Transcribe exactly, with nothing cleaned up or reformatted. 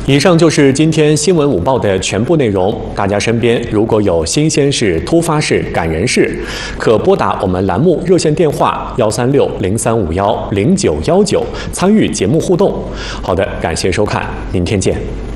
以上就是今天新闻午报的全部内容。大家身边如果有新鲜事、突发事、感人事，可拨打我们栏目热线电话幺三六零三五幺零九幺九参与节目互动。好的，感谢收看，明天见。